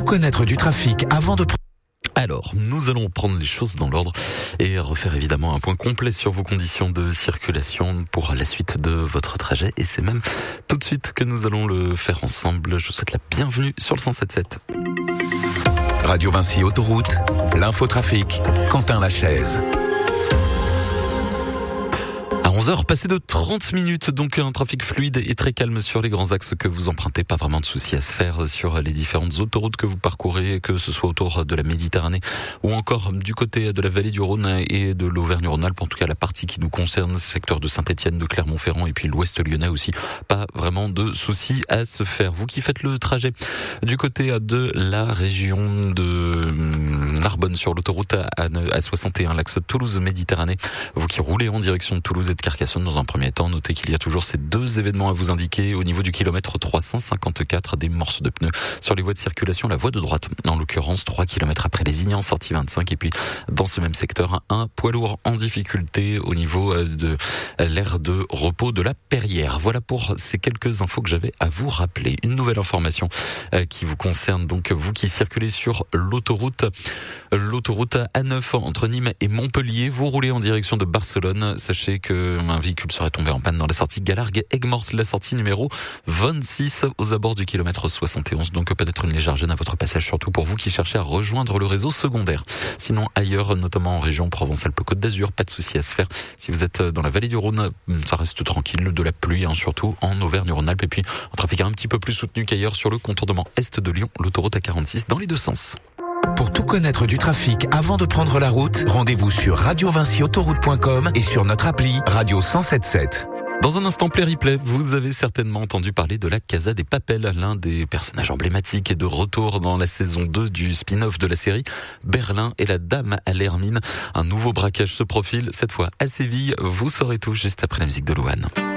connaître du trafic avant de... Alors, nous allons prendre les choses dans l'ordre et refaire évidemment un point complet sur vos conditions de circulation pour la suite de votre trajet. Et c'est même tout de suite que nous allons le faire ensemble. Je vous souhaite la bienvenue sur le 107.7. Radio Vinci Autoroute, l'infotrafic, Quentin Lachaise. À 11h, passé de 30 minutes, donc un trafic fluide et très calme sur les grands axes que vous empruntez. Pas vraiment de soucis à se faire sur les différentes autoroutes que vous parcourez, que ce soit autour de la Méditerranée ou encore du côté de la vallée du Rhône et de l'Auvergne-Rhône-Alpes. En tout cas, la partie qui nous concerne, secteur de Saint-Étienne, de Clermont-Ferrand et puis l'ouest lyonnais aussi. Pas vraiment de soucis à se faire. Vous qui faites le trajet du côté de la région de Narbonne sur l'autoroute A61, l'axe Toulouse-Méditerranée, vous qui roulez en direction de Toulouse et de Carcassonne dans un premier temps, notez qu'il y a toujours ces deux événements à vous indiquer au niveau du kilomètre 354, des morceaux de pneus sur les voies de circulation, la voie de droite, en l'occurrence 3 km après Lézignan, sortie 25, et puis dans ce même secteur, un poids lourd en difficulté au niveau de l'aire de repos de la Perrière. Voilà pour ces quelques infos que j'avais à vous rappeler. Une nouvelle information qui vous concerne, donc vous qui circulez sur l'autoroute A9 entre Nîmes et Montpellier, vous roulez en direction de Barcelone, sachez que un véhicule serait tombé en panne dans la sortie Galargues-Aigues-Mortes, la sortie numéro 26 aux abords du kilomètre 71. Donc peut-être une légère gêne à votre passage, surtout pour vous qui cherchez à rejoindre le réseau secondaire. Sinon ailleurs, notamment en région Provence-Alpes-Côte d'Azur, pas de souci à se faire. Si vous êtes dans la vallée du Rhône, ça reste tranquille, de la pluie, surtout en Auvergne-Rhône-Alpes. Et puis un trafic un petit peu plus soutenu qu'ailleurs sur le contournement est de Lyon, l'autoroute A46 dans les deux sens. Pour tout connaître du trafic avant de prendre la route, rendez-vous sur radiovinciautoroute.com et sur notre appli Radio 107.7. Dans un instant, Play-Replay, vous avez certainement entendu parler de la Casa des Papel, l'un des personnages emblématiques et de retour dans la saison 2 du spin-off de la série Berlin et la Dame à l'Hermine. Un nouveau braquage se profile, cette fois à Séville. Vous saurez tout juste après la musique de Louane.